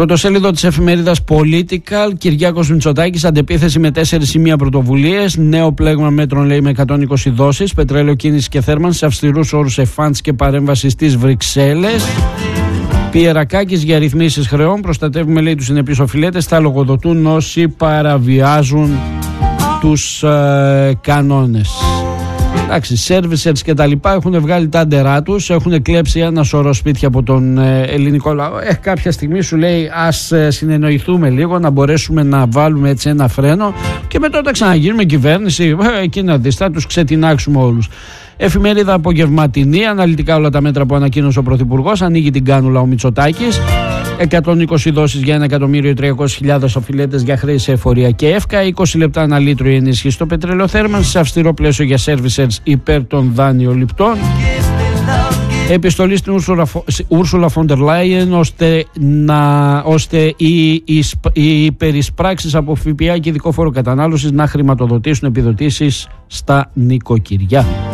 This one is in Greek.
Πρωτοσέλιδο της εφημερίδας Political, Κυριάκος Μητσοτάκης, αντεπίθεση με 4 σημεία πρωτοβουλίες. Νέο πλέγμα μέτρων, λέει, με 120 δόσεις. Πετρέλαιο, κίνηση και θέρμανση σε αυστηρούς όρους σε φαντς και παρέμβαση στις Βρυξέλλες. Πιερακάκης για ρυθμίσεις χρεών. Προστατεύουμε, λέει, τους συνεπείς οφειλέτες. Θα λογοδοτούν όσοι παραβιάζουν τους κανόνες. Εντάξει, servicers και τα λοιπά έχουν βγάλει τα άντερά τους, έχουν κλέψει ένα σωρό σπίτια από τον ελληνικό λαό. Κάποια στιγμή σου λέει ας συνεννοηθούμε λίγο, να μπορέσουμε να βάλουμε έτσι ένα φρένο και μετά όταν ξαναγίνουμε κυβέρνηση, εκεί να δεις, θα τους ξετινάξουμε όλους. Εφημερίδα Απογευματινή, αναλυτικά όλα τα μέτρα που ανακοίνωσε ο Πρωθυπουργός. Ανοίγει την κάνουλα ο Μητσοτάκης. 120 δόσεις για 1.300.000 οφειλέτες για χρέη σε εφορία και εύκα. 20 λεπτά ανά λίτρο η ενίσχυση στο πετρέλαιο θέρμανση. Σε αυστηρό πλαίσιο για servicers υπέρ των δανειοληπτών. Επιστολή στην Ούρσουλα Φοντερ Λάιεν ώστε οι περισπράξεις από ΦΠΑ και ειδικό φόρο κατανάλωσης να χρηματοδοτήσουν επιδοτήσεις στα νοικοκυριά.